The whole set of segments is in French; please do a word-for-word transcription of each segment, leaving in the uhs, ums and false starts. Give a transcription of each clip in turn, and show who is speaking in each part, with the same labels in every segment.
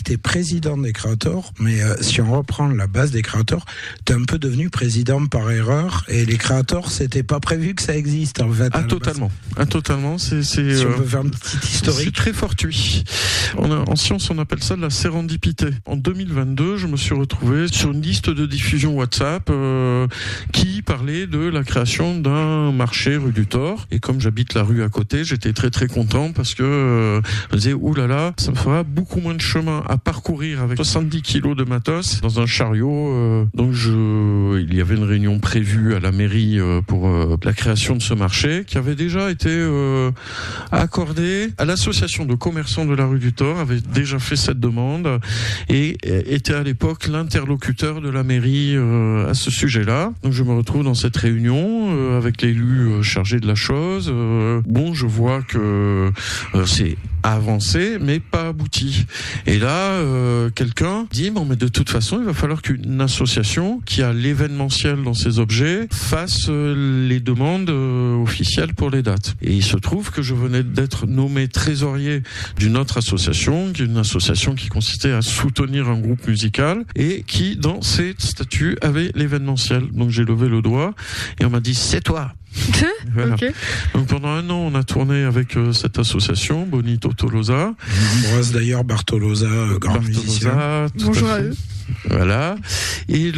Speaker 1: que t'es président des créateurs, mais euh, si on reprend la base des créateurs, t'es un peu devenu président par erreur, et les créateurs, c'était pas prévu que ça existe, en fait.
Speaker 2: Ah, totalement. Ah, totalement. C'est, c'est,
Speaker 1: si
Speaker 2: euh,
Speaker 1: on peut faire une petite historique.
Speaker 2: C'est très fortuit. On a, en science, on appelle ça de la sérendipité. En deux mille vingt-deux, je me suis retrouvé sur une liste de diffusion WhatsApp euh, qui parlait de la création d'un marché rue du Thor. Et comme j'habite la rue à côté, j'étais très très content parce que euh, je me disais, oulala, ça me fera beaucoup moins de chemin à parcourir avec soixante-dix kilos de matos dans un chariot. Euh, donc je, il y avait une réunion prévue à la mairie euh, pour euh, la création de ce marché qui avait déjà été euh, accordé à l'association de commerçants de la rue du Thor, avait déjà fait cette demande et était à l'époque l'interlocuteur de la mairie euh, à ce sujet-là. Donc je me retrouve dans cette réunion euh, avec l'élu euh, chargé de la chose. Euh, bon, je vois que euh, c'est avancé mais pas abouti. Et là, euh, quelqu'un dit bon, mais de toute façon, il va falloir qu'une association qui a l'événementiel dans ses objets fasse euh, les demandes euh, officielles pour les dates. Et il se trouve que je venais d'être nommé trésorier d'une autre association, qui est une association qui consistait à soutenir un groupe musical et qui, dans ses statuts, avait l'événementiel. Donc j'ai levé le doigt et on m'a dit c'est toi. Voilà. Okay. Donc pendant un an, on a tourné avec euh, cette association, Bonito Tolosa.
Speaker 1: On embrasse d'ailleurs Bartolosa, euh, grand
Speaker 2: Bartolosa,
Speaker 1: musicien.
Speaker 3: Bonjour à, à eux.
Speaker 2: Voilà. Et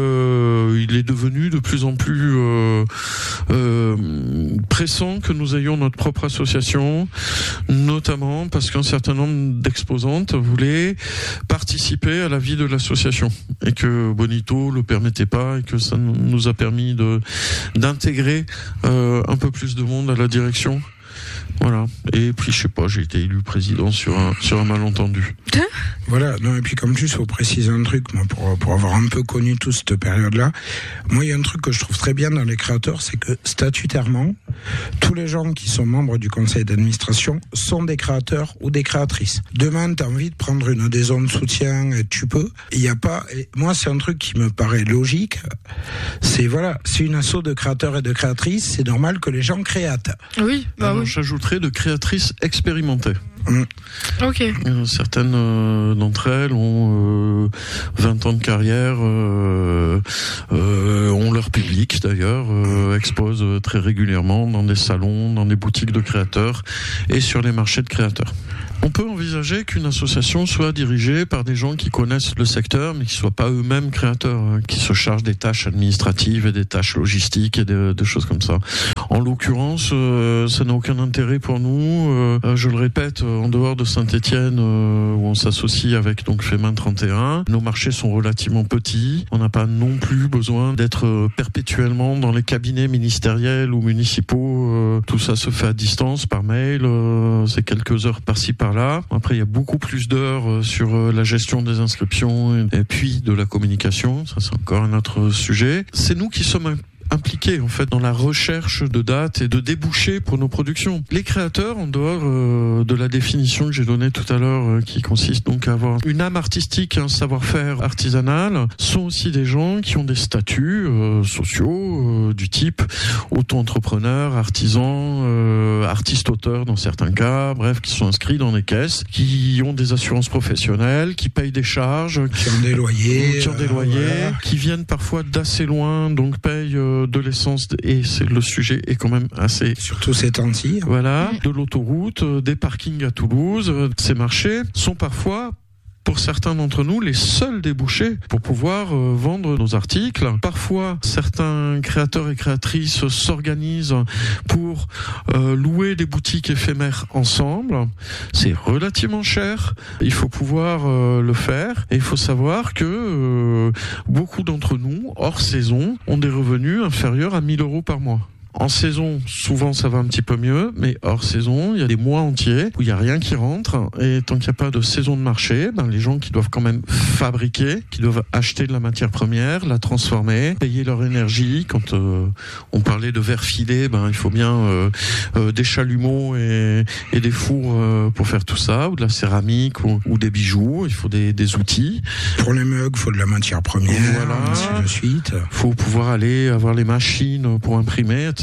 Speaker 2: le, il est devenu de plus en plus euh, euh, pressant que nous ayons notre propre association, notamment parce qu'un certain nombre d'exposantes voulaient participer à la vie de l'association et que Bonito le permettait pas et que ça nous a permis de d'intégrer euh, un peu plus de monde à la direction. Voilà. Et puis, je sais pas, j'ai été élu président sur un, sur un malentendu.
Speaker 1: Voilà. Non, et puis, comme plus, il faut préciser un truc, moi, pour, pour avoir un peu connu toute cette période-là. Moi, il y a un truc que je trouve très bien dans les créateurs, c'est que, statutairement, tous les gens qui sont membres du conseil d'administration sont des créateurs ou des créatrices. Demain, t'as envie de prendre une adhésion de soutien, tu peux. Il y a pas, moi, c'est un truc qui me paraît logique. C'est, voilà, c'est une asso de créateurs et de créatrices, c'est normal que les gens créatent.
Speaker 3: Oui, bah
Speaker 2: Alors,
Speaker 3: oui.
Speaker 2: J'ajouterais de créatrices expérimentées.
Speaker 1: Mmh.
Speaker 3: Ok.
Speaker 2: Euh, certaines euh, d'entre elles ont euh, vingt ans de carrière, euh, euh, ont leur public d'ailleurs, euh, exposent très régulièrement dans des salons, dans des boutiques de créateurs et sur les marchés de créateurs. On peut envisager qu'une association soit dirigée par des gens qui connaissent le secteur, mais qui ne soient pas eux-mêmes créateurs, hein, qui se chargent des tâches administratives et des tâches logistiques et de, de choses comme ça. En l'occurrence, euh, ça n'a aucun intérêt pour nous. Euh, je le répète, en dehors de Saint-Étienne, euh, où on s'associe avec donc Femin trente et un, nos marchés sont relativement petits. On n'a pas non plus besoin d'être perpétuellement dans les cabinets ministériels ou municipaux. Euh, tout ça se fait à distance, par mail. Euh, c'est quelques heures par-ci, par-là. Après, il y a beaucoup plus d'heures sur la gestion des inscriptions et puis de la communication. Ça, c'est encore un autre sujet. C'est nous qui sommes impliqués en fait dans la recherche de dates et de débouchés pour nos productions. Les créateurs, en dehors euh, de la définition que j'ai donnée tout à l'heure, euh, qui consiste donc à avoir une âme artistique, un savoir-faire artisanal, sont aussi des gens qui ont des statuts euh, sociaux euh, du type auto-entrepreneur, artisan, euh, artiste-auteur dans certains cas, bref, qui sont inscrits dans des caisses, qui ont des assurances professionnelles, qui payent des charges,
Speaker 1: qui ont des loyers,
Speaker 2: qui ont des loyers, euh, voilà. Qui viennent parfois d'assez loin, donc payent euh, de l'essence, et c'est le sujet est quand même assez...
Speaker 1: Surtout ces temps-ci.
Speaker 2: Voilà, de l'autoroute, des parkings à Toulouse. Ces marchés sont parfois, pour certains d'entre nous, les seuls débouchés pour pouvoir euh, vendre nos articles. Parfois, certains créateurs et créatrices s'organisent pour euh, louer des boutiques éphémères ensemble. C'est relativement cher. Il faut pouvoir euh, le faire. Et il faut savoir que euh, beaucoup d'entre nous, hors saison, ont des revenus inférieurs à mille euros par mois. En saison, souvent ça va un petit peu mieux, mais hors saison, il y a des mois entiers où il n'y a rien qui rentre, et tant qu'il n'y a pas de saison de marché, ben, les gens qui doivent quand même fabriquer, qui doivent acheter de la matière première, la transformer, payer leur énergie. Quand euh, on parlait de verre filé, ben, il faut bien euh, euh, des chalumeaux et, et des fours euh, pour faire tout ça, ou de la céramique, ou, ou des bijoux, il faut des, des outils.
Speaker 1: Pour les mugs, il faut de la matière première,
Speaker 2: voilà.
Speaker 1: ainsi de suite.
Speaker 2: Il faut pouvoir aller avoir les machines pour imprimer, et cetera.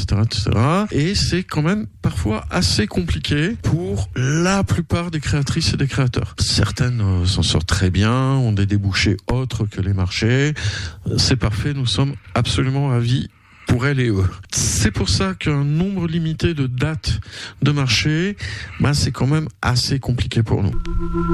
Speaker 2: cetera, et cetera. Et c'est quand même parfois assez compliqué pour la plupart des créatrices et des créateurs. Certaines euh, s'en sortent très bien, ont des débouchés autres que les marchés. C'est parfait, nous sommes absolument ravis pour elles et eux. C'est pour ça qu'un nombre limité de dates de marché, bah, c'est quand même assez compliqué pour nous.